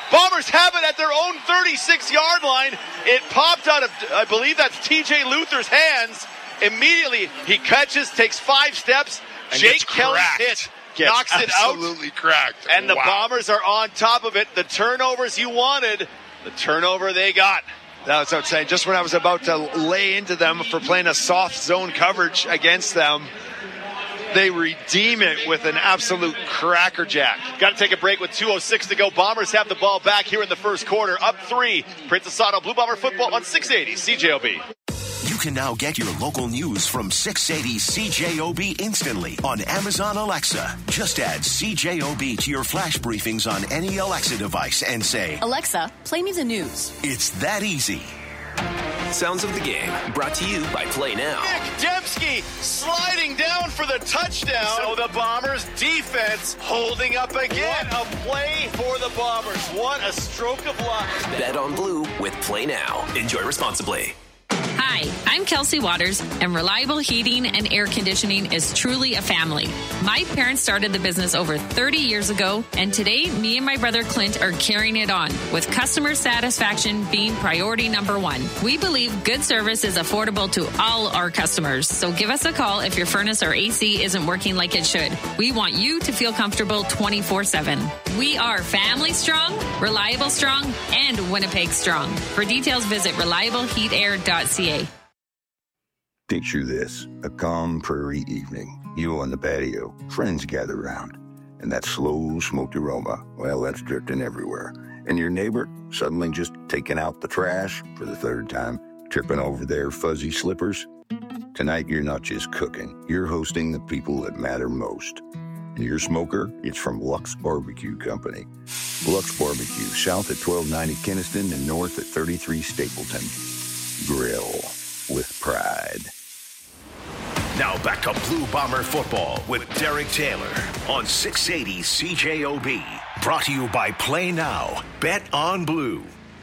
Bombers have it at their own 36-yard line. It popped out of, I believe that's TJ Luther's hands. Immediately, he catches, takes 5 steps. And Jake Kelly's hit. Knocks it out. Absolutely cracked. And the Bombers are on top of it. The turnovers you wanted, the turnover they got. That's what I'm saying. Just when I was about to lay into them for playing a soft zone coverage against them, they redeem it with an absolute crackerjack. Got to take a break with 2:06 to go. Bombers have the ball back here in the first quarter. Up 3. Princess Auto Blue Bomber football on 680 CJOB. You can now get your local news from 680 CJOB instantly on Amazon Alexa. Just add CJOB to your flash briefings on any Alexa device and say, Alexa, play me the news. It's that easy. Sounds of the game, brought to you by Play Now. Nick Dembski sliding down for the touchdown. So the Bombers defense holding up again. What a play for the Bombers. What a stroke of luck. Bet on Blue with Play Now. Enjoy responsibly. Hi, I'm Kelsey Waters, and Reliable Heating and Air Conditioning is truly a family. My parents started the business over 30 years ago, and today, me and my brother Clint are carrying it on, with customer satisfaction being priority number 1. We believe good service is affordable to all our customers, so give us a call if your furnace or AC isn't working like it should. We want you to feel comfortable 24/7. We are family strong, reliable strong, and Winnipeg strong. For details, visit reliableheatair.ca. Picture this, a calm prairie evening. You on the patio, friends gather around, and that slow smoked aroma, well, that's drifting everywhere. And your neighbor suddenly just taking out the trash for the 3rd time, tripping over their fuzzy slippers. Tonight, you're not just cooking, you're hosting the people that matter most. And your smoker, it's from Lux Barbecue Company. Lux Barbecue, south at 1290 Kinnison and north at 33 Stapleton. Grill with pride. Now back to Blue Bomber football with Derek Taylor on 680 CJOB. Brought to you by Play Now. Bet on Blue.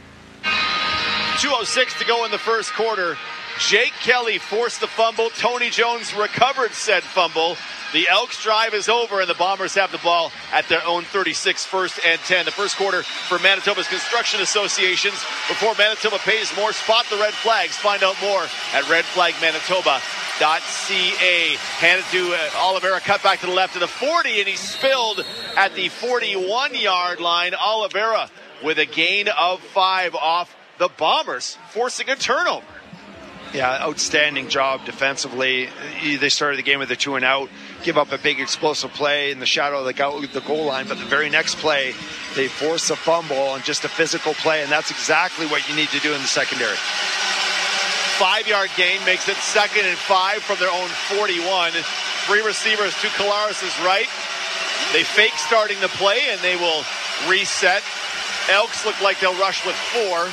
2:06 to go in the first quarter. Jake Kelly forced the fumble. Tony Jones recovered said fumble. The Elks drive is over, and the Bombers have the ball at their own 36, 1st and 10. The first quarter for Manitoba's construction associations. Before Manitoba pays more, spot the red flags. Find out more at redflagmanitoba.ca. Handed to Oliveira, cut back to the left to the 40, and he spilled at the 41-yard line. Oliveira with a gain of 5 off the Bombers, forcing a turnover. Yeah, outstanding job defensively. They started the game with a 2-and-out, give up a big explosive play in the shadow of the goal line, but the very next play, they force a fumble and just a physical play, and that's exactly what you need to do in the secondary. 5-yard gain makes it 2nd and 5 from their own 41. 3 receivers to Collaros' right. They fake starting the play, and they will reset. Elks look like they'll rush with 4.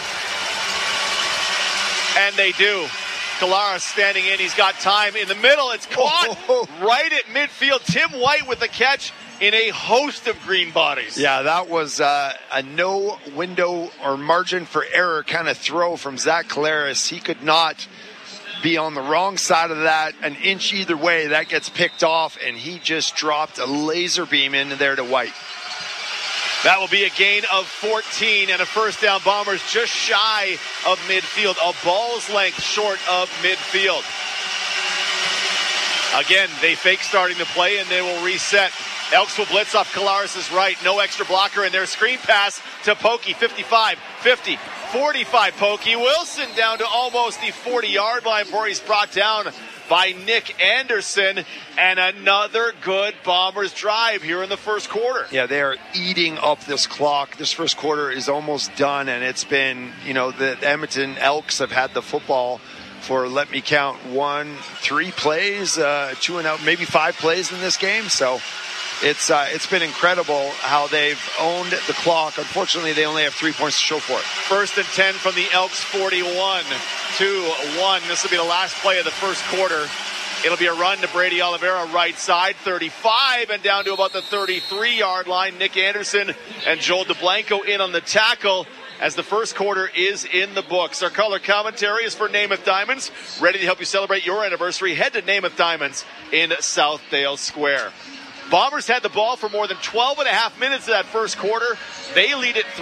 And they do. Collaros standing in. He's got time. In the middle, it's caught right at midfield. Tim White with the catch in a host of green bodies. Yeah, that was a no window or margin for error kind of throw from Zach Collaros. He could not be on the wrong side of that. An inch either way, that gets picked off, and he just dropped a laser beam into there to White. That will be a gain of 14 and a first down. Bombers just shy of midfield, a ball's length short of midfield. Again, they fake starting the play, and they will reset. Elks will blitz off Collaros' right. No extra blocker in their screen pass to Pokey. 55, 50, 45. Pokey Wilson down to almost the 40-yard line before he's brought down by Nick Anderson, and another good Bombers drive here in the first quarter. Yeah, they are eating up this clock. This first quarter is almost done, and it's been, the Edmonton Elks have had the football for, let me count, 3 plays, 2-and-out, maybe 5 plays in this game. So it's been incredible how they've owned the clock. Unfortunately, they only have 3 points to show for it. 1st and 10 from the Elks 41. 2-1. This will be the last play of the first quarter. It'll be a run to Brady Oliveira, right side, 35, and down to about the 33-yard line. Nick Anderson and Joel DeBlanco in on the tackle as the first quarter is in the books. Our color commentary is for Namath Diamonds, ready to help you celebrate your anniversary. Head to Namath Diamonds in Southdale Square. Bombers had the ball for more than 12 and a half minutes of that first quarter. They lead it